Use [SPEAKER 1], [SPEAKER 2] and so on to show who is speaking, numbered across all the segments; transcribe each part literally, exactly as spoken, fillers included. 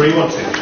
[SPEAKER 1] where you want to.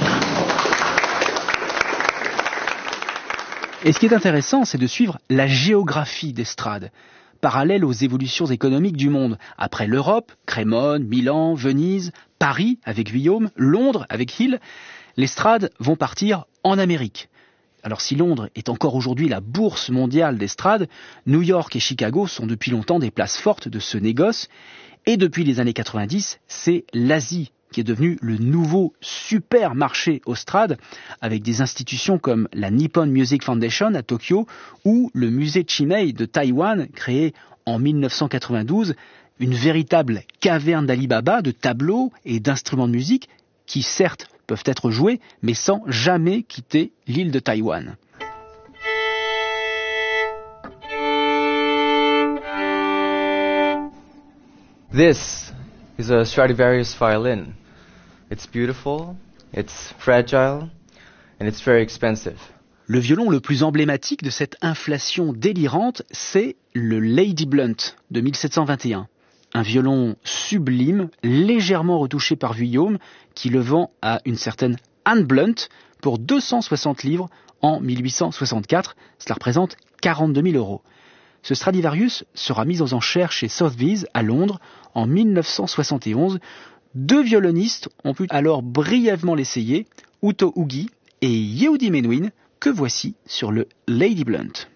[SPEAKER 2] Et ce qui est intéressant, c'est de suivre la géographie des Strades, parallèle aux évolutions économiques du monde. Après l'Europe, Crémone, Milan, Venise, Paris avec Guillaume, Londres avec Hill, les Strades vont partir en Amérique. Alors si Londres est encore aujourd'hui la bourse mondiale des Strades, New York et Chicago sont depuis longtemps des places fortes de ce négoce. Et depuis les années quatre-vingt-dix, c'est l'Asie qui est devenu le nouveau supermarché aux Strades, avec des institutions comme la Nippon Music Foundation à Tokyo ou le musée Chimei de Taïwan, créé en mille neuf cent quatre-vingt-douze, une véritable caverne d'Alibaba de tableaux et d'instruments de musique qui certes peuvent être joués, mais sans jamais quitter l'île de Taïwan.
[SPEAKER 3] This is a Stradivarius violin. It's beautiful, it's fragile, and it's very expensive.
[SPEAKER 2] Le violon le plus emblématique de cette inflation délirante, c'est le Lady Blunt de mille sept cent vingt et un. Un violon sublime, légèrement retouché par Vuillaume, qui le vend à une certaine Anne Blunt pour deux cent soixante livres en mille huit cent soixante-quatre. Cela représente quarante-deux mille euros. Ce Stradivarius sera mis aux enchères chez Sotheby's à Londres en mille neuf cent soixante et onze. Deux violonistes ont pu alors brièvement l'essayer, Uto Ugi et Yehudi Menuhin, que voici sur le Lady Blunt.